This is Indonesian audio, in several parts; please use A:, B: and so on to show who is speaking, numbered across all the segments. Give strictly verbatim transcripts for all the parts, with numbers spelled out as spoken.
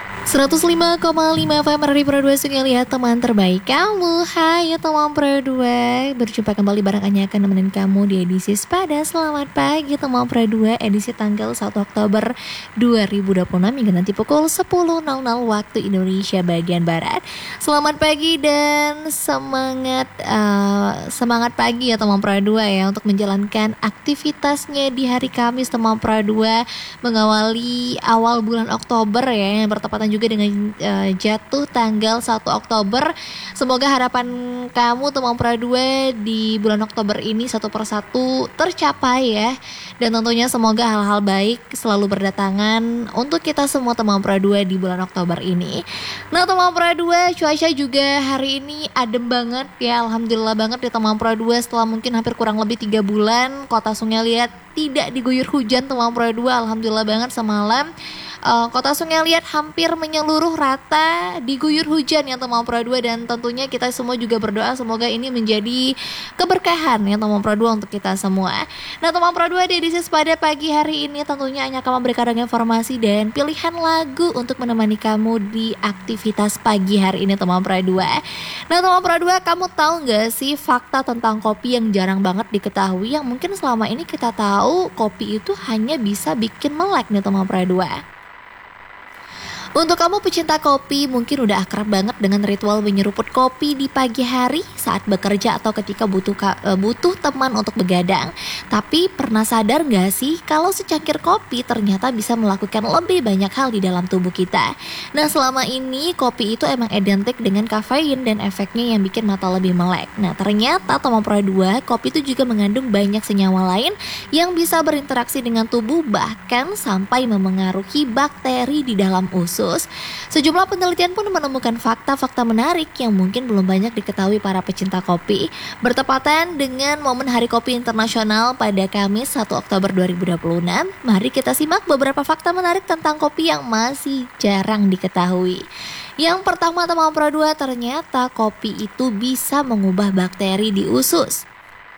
A: seratus lima koma lima F M Radio Pro dua Sungai Lihat, teman terbaik kamu. Hai teman Pro dua, berjumpa kembali bareng Anya akan nemenin kamu di edisi Sepada. Selamat pagi teman Pro dua, edisi tanggal satu Oktober dua ribu dua puluh enam hingga nanti pukul sepuluh nol nol waktu Indonesia bagian Barat. Selamat pagi dan semangat uh, semangat pagi ya teman Pro dua ya, untuk menjalankan aktivitasnya di hari Kamis teman Pro dua, mengawali awal bulan Oktober ya, yang bertepatan juga dengan uh, jatuh tanggal satu Oktober. Semoga harapan kamu teman Pro dua di bulan Oktober ini satu persatu tercapai ya. Dan tentunya semoga hal-hal baik selalu berdatangan untuk kita semua teman Pro dua di bulan Oktober ini. Nah teman Pro dua, cuaca juga hari ini adem banget ya. Alhamdulillah banget ya teman Pro dua, setelah mungkin hampir kurang lebih tiga bulan Kota Sungai Liat tidak diguyur hujan teman Pro dua. Alhamdulillah banget semalam Uh, Kota Sungai Liat hampir menyeluruh rata diguyur hujan ya teman Pro dua, dan tentunya kita semua juga berdoa semoga ini menjadi keberkahan ya teman Pro dua untuk kita semua. Nah teman Pro dua, di edisi Sepada pagi hari ini tentunya hanya akan memberikan informasi dan pilihan lagu untuk menemani kamu di aktivitas pagi hari ini teman Pro dua. Nah teman Pro dua, kamu tahu gak sih fakta tentang kopi yang jarang banget diketahui, yang mungkin selama ini kita tahu kopi itu hanya bisa bikin melek nih teman Pro dua. Untuk kamu pecinta kopi, mungkin udah akrab banget dengan ritual menyeruput kopi di pagi hari saat bekerja atau ketika butuh butuh teman untuk begadang. Tapi pernah sadar gak sih kalau secangkir kopi ternyata bisa melakukan lebih banyak hal di dalam tubuh kita? Nah selama ini kopi itu emang identik dengan kafein dan efeknya yang bikin mata lebih melek. Nah ternyata teman Pro dua, kopi itu juga mengandung banyak senyawa lain yang bisa berinteraksi dengan tubuh, bahkan sampai memengaruhi bakteri di dalam usus. Sejumlah penelitian pun menemukan fakta-fakta menarik yang mungkin belum banyak diketahui para pecinta kopi. Bertepatan dengan momen Hari Kopi Internasional pada Kamis satu Oktober dua ribu dua puluh enam, mari kita simak beberapa fakta menarik tentang kopi yang masih jarang diketahui. Yang pertama teman Pro dua, ternyata kopi itu bisa mengubah bakteri di usus.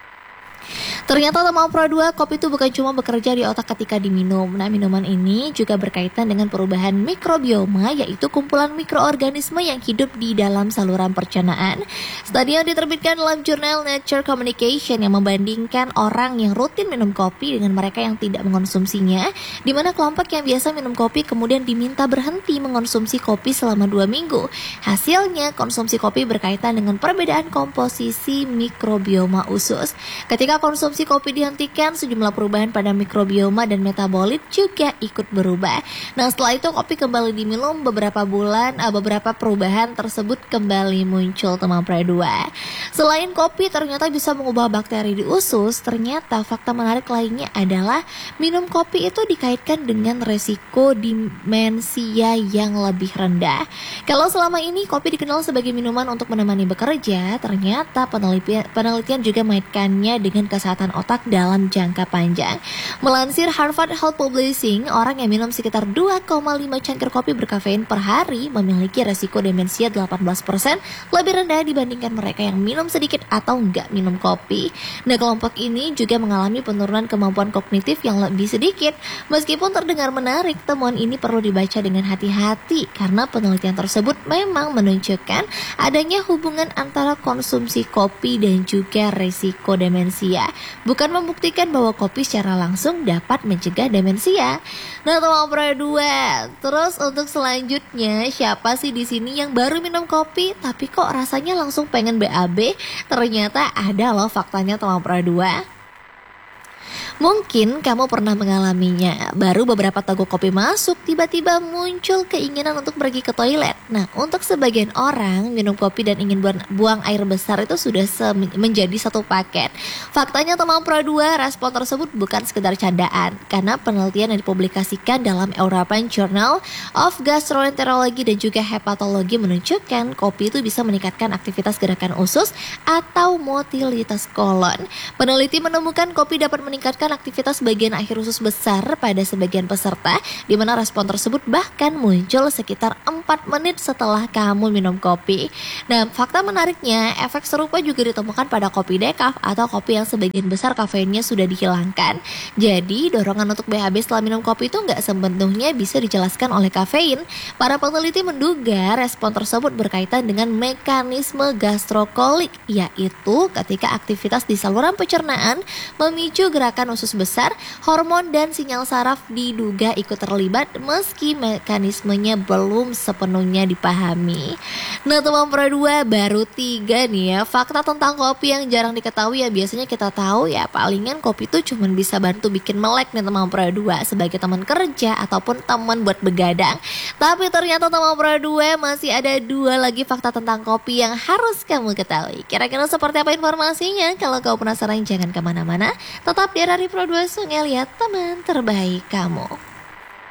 A: Ternyata teman Pro dua, kopi itu bukan cuma bekerja di otak ketika diminum. Nah minuman ini juga berkaitan dengan perubahan mikrobioma, yaitu kumpulan mikroorganisme yang hidup di dalam saluran pencernaan. Studi yang diterbitkan dalam jurnal Nature Communication yang membandingkan orang yang rutin minum kopi dengan mereka yang tidak mengonsumsinya, di mana kelompok yang biasa minum kopi kemudian diminta berhenti mengonsumsi kopi selama dua minggu. Hasilnya konsumsi kopi berkaitan dengan perbedaan komposisi mikrobioma usus. Ketika konsumsi kopi dihentikan, sejumlah perubahan pada mikrobioma dan metabolit juga ikut berubah. Nah setelah itu kopi kembali diminum beberapa bulan, uh, beberapa perubahan tersebut kembali muncul teman Pro dua. Selain kopi ternyata bisa mengubah bakteri di usus, ternyata fakta menarik lainnya adalah minum kopi itu dikaitkan dengan resiko demensia yang lebih rendah. Kalau selama ini kopi dikenal sebagai minuman untuk menemani bekerja, ternyata penelitian, penelitian juga mengaitkannya dengan kesehatan otak dalam jangka panjang. Melansir Harvard Health Publishing, orang yang minum sekitar dua koma lima cangkir kopi berkafein per hari memiliki resiko demensia delapan belas persen lebih rendah dibandingkan mereka yang minum sedikit atau enggak minum kopi. Nah kelompok ini juga mengalami penurunan kemampuan kognitif yang lebih sedikit. Meskipun terdengar menarik, temuan ini perlu dibaca dengan hati-hati karena penelitian tersebut memang menunjukkan adanya hubungan antara konsumsi kopi dan juga resiko demensia, bukan membuktikan bahwa kopi secara langsung dapat mencegah demensia. Nah teman Pro dua, terus untuk selanjutnya, siapa sih di sini yang baru minum kopi tapi kok rasanya langsung pengen B A B? Ternyata ada loh faktanya teman Pro dua. Mungkin kamu pernah mengalaminya. Baru beberapa teguk kopi masuk, tiba-tiba muncul keinginan untuk pergi ke toilet. Nah, untuk sebagian orang, minum kopi dan ingin buang, buang air besar itu sudah se- menjadi satu paket. Faktanya teman Pro dua, respon tersebut bukan sekedar candaan. Karena penelitian yang dipublikasikan dalam European Journal of Gastroenterology dan juga Hepatologi menunjukkan kopi itu bisa meningkatkan aktivitas gerakan usus atau motilitas kolon. Peneliti menemukan kopi dapat meningkatkan menyebabkan aktivitas bagian akhir usus besar pada sebagian peserta, di mana respon tersebut bahkan muncul sekitar empat menit setelah kamu minum kopi. Nah, fakta menariknya, efek serupa juga ditemukan pada kopi decaf atau kopi yang sebagian besar kafeinnya sudah dihilangkan. Jadi, dorongan untuk B H B setelah minum kopi itu nggak sepenuhnya bisa dijelaskan oleh kafein. Para peneliti menduga respon tersebut berkaitan dengan mekanisme gastrokolik, yaitu ketika aktivitas di saluran pencernaan memicu gerakan usus besar, hormon dan sinyal saraf diduga ikut terlibat meski mekanismenya belum sepenuhnya dipahami. Nah, teman Pro dua, baru tiga nih ya fakta tentang kopi yang jarang diketahui. Ya biasanya kita tahu ya palingan kopi itu cuma bisa bantu bikin melek nih teman Pro dua sebagai teman kerja ataupun teman buat begadang. Tapi ternyata teman Pro dua masih ada dua lagi fakta tentang kopi yang harus kamu ketahui. Kira-kira seperti apa informasinya? Kalau kau penasaran jangan kemana-mana, tetap di R R I Pro dua Sungai Liat, teman terbaik kamu.